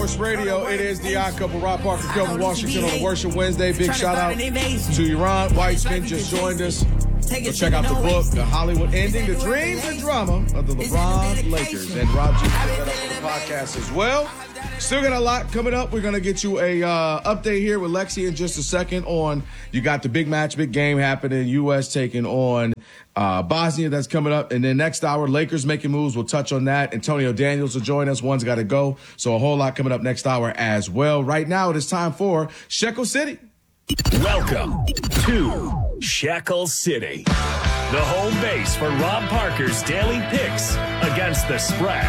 Sports Radio. It is the Odd Couple. Rob Parker, Kelvin Washington on a Worship Wednesday. Big shout out to Iran Weitzman, just joined us. So check out the book, The Hollywood Ending, The Dreams and Drama of the LeBron Lakers. And Rob G. set that up for the podcast as well. Still got a lot coming up. We're going to get you a update here with Lexi in just a second on, you got the big match, big game happening, U.S. taking on Bosnia. That's coming up. And then next hour, Lakers making moves. We'll touch on that. Antonio Daniels will join us. One's got to go. So a whole lot coming up next hour as well. Right now, it is time for Shekel City. Welcome to Shekel City, the home base for Rob Parker's daily picks against the spread.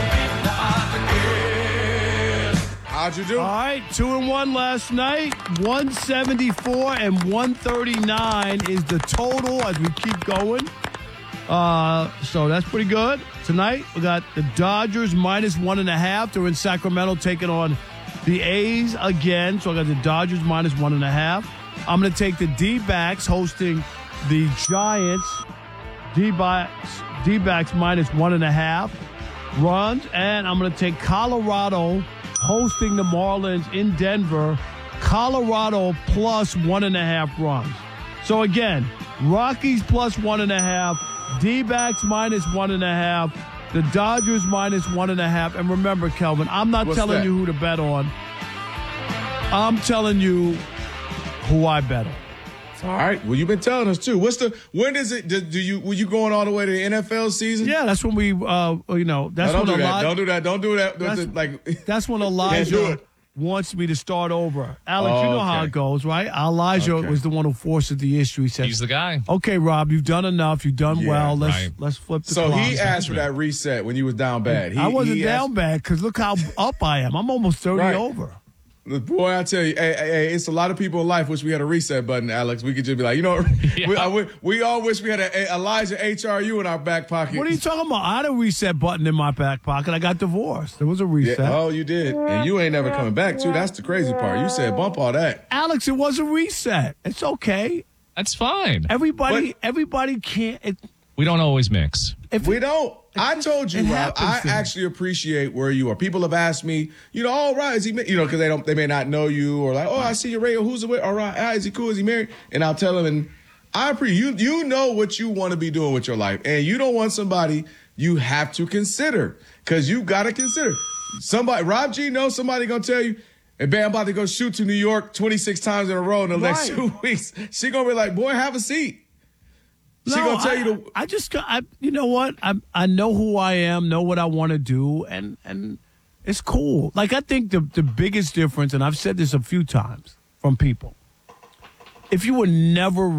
How'd you do? All right, 2-1 last night. 174 and 139 is the total as we keep going. So that's pretty good. Tonight, we got the Dodgers -1.5. They're in Sacramento taking on the A's again. So I got the Dodgers -1.5. I'm going to take the D-backs hosting the Giants. D-backs -1.5 runs. And I'm going to take Colorado hosting the Marlins in Denver. Colorado +1.5 runs. So again, Rockies +1.5. D-backs -1.5. The Dodgers -1.5. And remember, Kelvin, I'm not telling you who to bet on. I'm telling you who I bet on. All right. Well, you've been telling us too. When is it? Were you going all the way to the NFL season? Yeah, that's when we, that's no, when Don't do that. That's when Elijah wants me to start over. Alex, you know how it goes, right? Elijah was the one who forces the issue. He said, he's the guy. Okay, Rob, you've done enough. You've done well. Let's flip the So clock. he asked for that reset when you was down bad. I wasn't down bad because look how up I am. I'm almost 30 over. Boy, I tell you, hey, it's a lot of people in life wish we had a reset button, Alex. We could just be like, we all wish we had an Elijah HRU in our back pocket. What are you talking about? I had a reset button in my back pocket. I got divorced. There was a reset. Yeah, oh, you did. And you ain't never coming back, too. That's the crazy part. You said bump all that. Alex, it was a reset. It's okay. That's fine. Everybody can't. We don't always mix. We don't. I told you, Rob, I actually appreciate where you are. People have asked me, all right, is he, because they may not know you, or like, oh, I see your radio. Who's the way? All right, is he cool? Is he married? And I'll tell them, and I appreciate you know what you want to be doing with your life, and you don't want somebody you have to consider, because you got to consider somebody. Rob G knows somebody gonna tell you, hey, man, I'm about to go shoot to New York 26 times in a row in the next 2 weeks. She gonna be like, boy, have a seat. She gonna tell you you know what? I know who I am, know what I want to do, and it's cool. Like, I think the biggest difference, and I've said this a few times from people, if you were never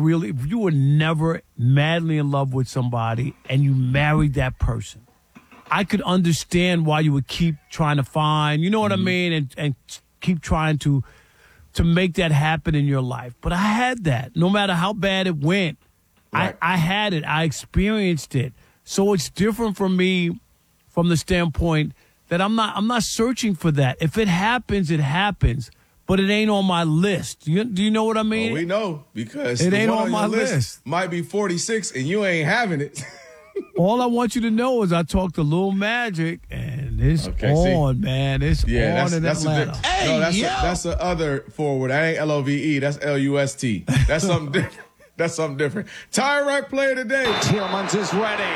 madly in love with somebody and you married that person, I could understand why you would keep trying to find, you know what I mean, and keep trying to make that happen in your life. But I had that. No matter how bad it went, right. I had it. I experienced it. So it's different for me from the standpoint that I'm not searching for that. If it happens, it happens. But it ain't on my list. Do you know what I mean? Well, we know, because it ain't on my list. Might be 46 and you ain't having it. All I want you to know is I talked to Lil Magic, and it's on, man. It's on in Atlanta. That's the other forward. I ain't LOVE. That's LUST. That's something different. That's something different. Tire Rack player today. Tielemans is ready.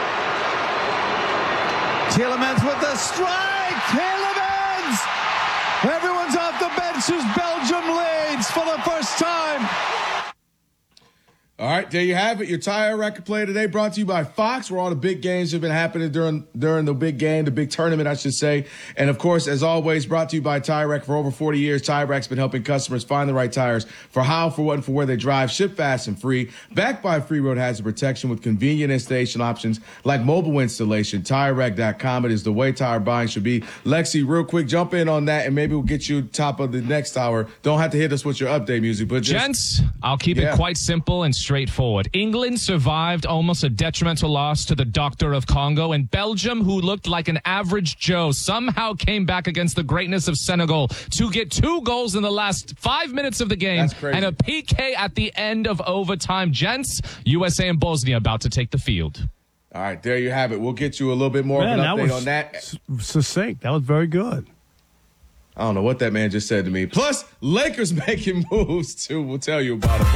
Tielemans with the strike. Tielemans! Everyone's off the bench as Belgium leads for the first time. All right, there you have it. Your Tire Rack play today brought to you by Fox, where all the big games have been happening during the big game, the big tournament, I should say. And, of course, as always, brought to you by Tire Rack. For over 40 years, Tire Rack's been helping customers find the right tires for how, for what, and for where they drive. Ship fast and free. Backed by Free Road Hazard Protection with convenient installation options like mobile installation. TireRack.com. It is the way tire buying should be. Lexi, real quick, jump in on that, and maybe we'll get you top of the next hour. Don't have to hit us with your update music, but just... Gents, I'll keep it quite simple and straightforward. England survived almost a detrimental loss to the Doctor of Congo, and Belgium, who looked like an average Joe, somehow came back against the greatness of Senegal to get 2 goals in the last 5 minutes of the game and a PK at the end of overtime. Gents, USA and Bosnia about to take the field. All right, there you have it. We'll get you a little bit more of an update on that. Succinct. That was very good. I don't know what that man just said to me. Plus, Lakers making moves, too. We'll tell you about it.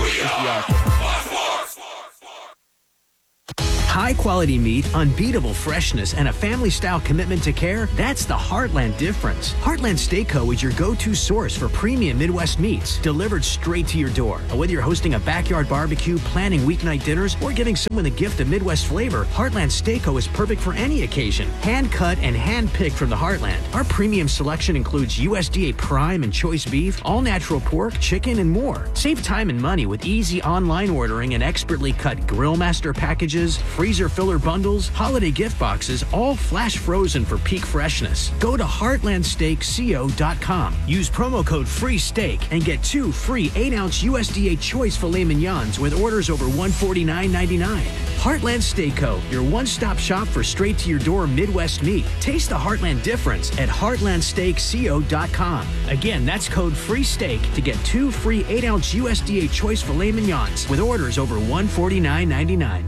High-quality meat, unbeatable freshness, and a family-style commitment to care, that's the Heartland difference. Heartland Steak Co. is your go-to source for premium Midwest meats, delivered straight to your door. And whether you're hosting a backyard barbecue, planning weeknight dinners, or giving someone the gift of Midwest flavor, Heartland Steak Co. is perfect for any occasion. Hand-cut and hand-picked from the Heartland. Our premium selection includes USDA prime and choice beef, all-natural pork, chicken, and more. Save time and money with easy online ordering and expertly cut Grill Master packages, freezer filler bundles, holiday gift boxes, all flash frozen for peak freshness. Go to heartlandsteakco.com. Use promo code FREESTEAK and get 2 free 8-ounce USDA choice filet mignons with orders over $149.99. Heartland Steak Co., your one-stop shop for straight-to-your-door Midwest meat. Taste the Heartland difference at heartlandsteakco.com. Again, that's code FREESTEAK to get 2 free 8-ounce USDA choice filet mignons with orders over $149.99.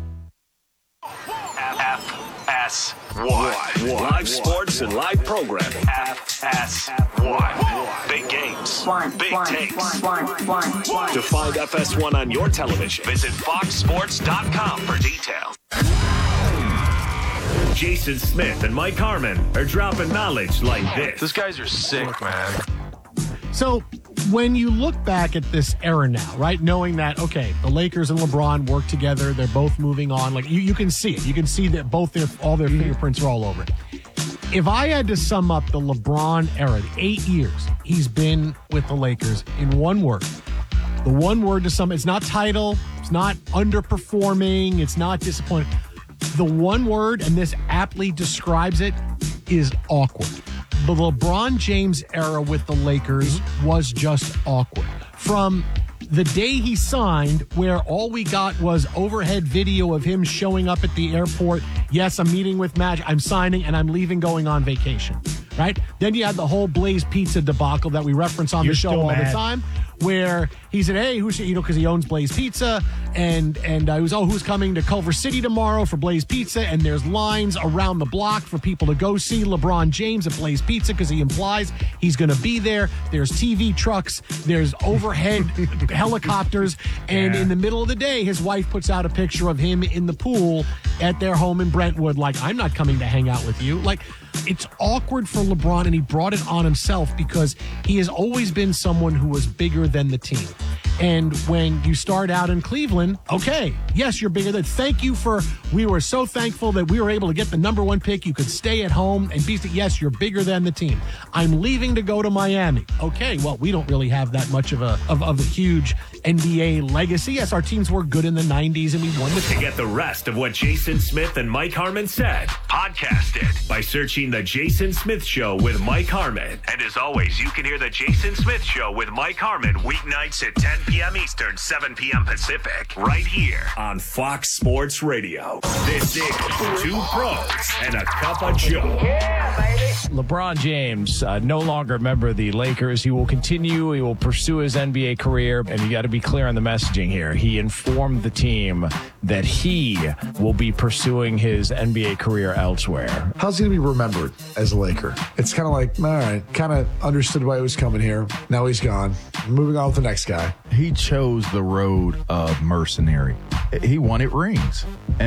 FS1. Live sports and live programming. FS1. Big games. Big takes. To find FS1 on your television, visit foxsports.com for details. Jason Smith and Mike Harmon are dropping knowledge like this. Those guys are sick, man. So when you look back at this era now, right, knowing that, okay, the Lakers and LeBron work together, they're both moving on, like you can see it. You can see that all their fingerprints are all over it. If I had to sum up the LeBron era, the 8 years he's been with the Lakers in one word, the one word to sum, it's not title, it's not underperforming, it's not disappointing. The one word, and this aptly describes it, is awkward. The LeBron James era with the Lakers was just awkward. From the day he signed, where all we got was overhead video of him showing up at the airport. Yes, I'm meeting with Magic. I'm signing and I'm leaving, going on vacation. Right? Then you had the whole Blaze Pizza debacle that we reference on the show all the time, where he said, hey, who should, because he owns Blaze Pizza, and he was, who's coming to Culver City tomorrow for Blaze Pizza, and there's lines around the block for people to go see LeBron James at Blaze Pizza because he implies he's going to be there. There's TV trucks, there's overhead helicopters, and in the middle of the day, his wife puts out a picture of him in the pool at their home in Brentwood, like, I'm not coming to hang out with you. Like, it's awkward for LeBron, and he brought it on himself because he has always been someone who was bigger than the team. And when you start out in Cleveland, okay, yes, you're bigger than. Thank you we were so thankful that we were able to get the number one pick. You could stay at home and be, yes, you're bigger than the team. I'm leaving to go to Miami. Okay, well, we don't really have that much of a huge NBA legacy. Yes, our teams were good in the 90s and we won the To get the rest of what Jason Smith and Mike Harmon said, podcast it by searching The Jason Smith Show with Mike Harmon. And as always, you can hear The Jason Smith Show with Mike Harmon weeknights at 10 p.m. Eastern, 7 p.m. Pacific, right here on Fox Sports Radio. This is Two Pros and a Cup of Joe. Yeah, baby. LeBron James, no longer a member of the Lakers. He will continue. He will pursue his NBA career. And you got to be clear on the messaging here. He informed the team that he will be pursuing his NBA career elsewhere. How's he going to be remembered as a Laker? It's kind of like, all right, kind of understood why he was coming here. Now he's gone. Moving on with the next guy. He chose the road of mercenary. He wanted rings.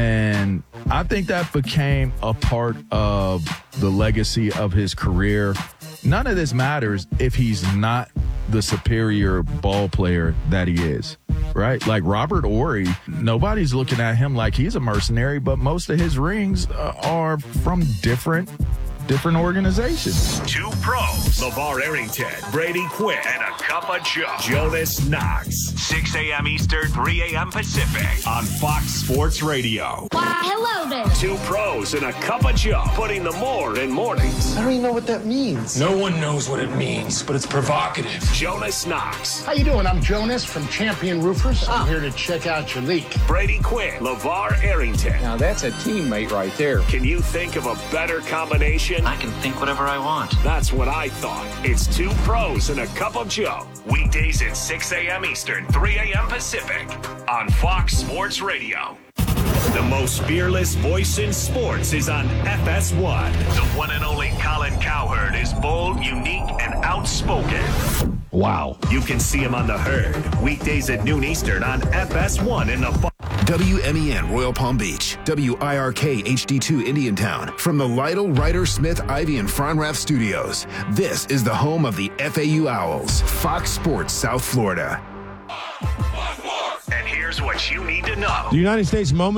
And I think that became a part of the legacy of his career. None of this matters if he's not the superior ball player that he is, right? Like Robert Horry, nobody's looking at him like he's a mercenary, but most of his rings are from different organizations. Two Pros, LeVar Arrington, Brady Quinn, and a Cup of Joe, Jonas Knox. 6 a.m. Eastern, 3 a.m. Pacific on Fox Sports Radio. Why, hello there. Two Pros and a Cup of Joe, putting the more in mornings. I don't even know what that means. No one knows what it means, but it's provocative. Jonas Knox. How you doing? I'm Jonas from Champion Roofers. I'm here to check out your leak. Brady Quinn, LeVar Arrington. Now that's a teammate right there. Can you think of a better combination? I can think whatever I want. That's what I thought. It's Two Pros and a Cup of Joe. Weekdays at 6 a.m. Eastern, 3 a.m. Pacific on Fox Sports Radio. The most fearless voice in sports is on FS1. The one and only Colin Cowherd is bold, unique, and outspoken. Wow. You can see him on The Herd, weekdays at noon Eastern on FS1 in the WMEN Royal Palm Beach, WIRK HD2 Indiantown. From the Lytle, Ryder, Smith, Ivy, and Fronrath studios, this is the home of the FAU Owls, Fox Sports South Florida. And here's what you need to know. The United States moment.